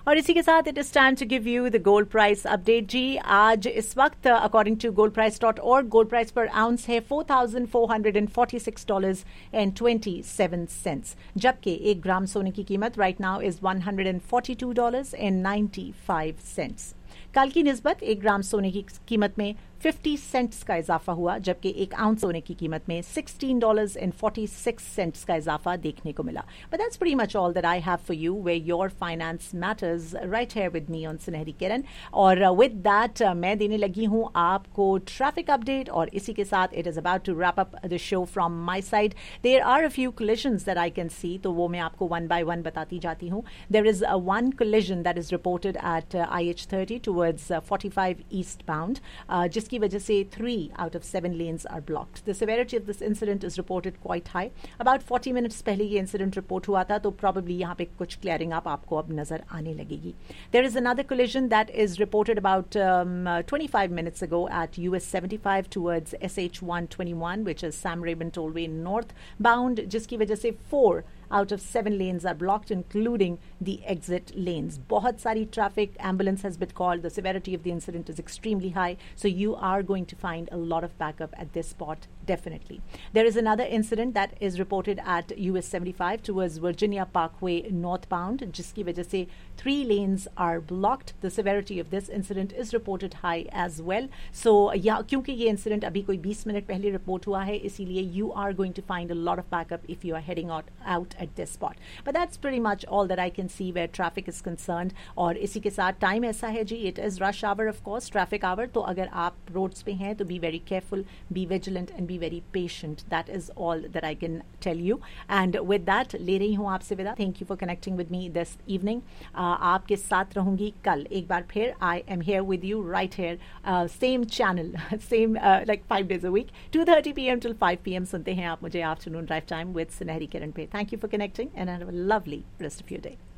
और इसी के साथ it is time to give you the gold price update जी। आज इस वक्त according to goldprice.org gold price पर आउंस है $4,446.27, जबकि 1 ग्राम सोने की कीमत राइट नाउ इज $142.95। कल की निस्बत 1 ग्राम सोने की कीमत में 50 सेंट्स का इजाफा हुआ, जबकि 1 आउंस सोने की कीमत में $16.46 का इजाफा देखने को मिला। But that's pretty much all that I have for you way your finance matters right here with me on सुनहरी किरण। और विद दैट मैं देने लगी हूँ आपको ट्रैफिक अपडेट, और इसी के साथ it is about to wrap up the show from my side. There are a few collisions that I can see, तो वो मैं आपको वन बाय वन बताती जाती हूँ। There is one collision that is reported eight IH30 towards 45 eastbound, जिसकी वजह से 3 out of 7 lanes are blocked. The severity of this incident is reported quite high. About 40 minutes पहले ये incident report हुआ था, तो probably यहाँ पे कुछ clearing up आपको अब नजर आने लगेगी। There is another collision that is reported about 25 minutes ago at US 75 towards SH 121, which is Sam Rayburn Tollway northbound, जिसकी वजह से 4 out of 7 lanes are blocked, including the exit lanes. बहुत सारी traffic, ambulance has been called. The severity of the incident is extremely high, so you are going to find a lot of backup at this spot, definitely. There is another incident that is reported at US 75 towards Virginia Parkway northbound, जिसकी वजह से 3 lanes are blocked. The severity of this incident is reported high as well. So, क्योंकि ये incident अभी कोई 20 minute पहले report हुआ है, इसीलिए you are going to find a lot of backup if you are heading out at this spot. But that's pretty much all that I can see where traffic is concerned. और इसी के साथ time ऐसा है जी, it is rush hour of course, traffic hour. तो अगर आप roads पे हैं तो be very careful, be vigilant and be very patient. That is all that I can tell you. And with that ले रही हूँ आपसे विदा. Thank you for connecting with me this evening. आपके साथ रहूंगी कल एक बार फिर. I am here with you right here, same channel, same like 5 days a week, 2:30 p.m. till 5 p.m. सुनते हैं आप मुझे afternoon drive time with सुनहरी किरण पे. Thank you for connecting and have a lovely rest of your day.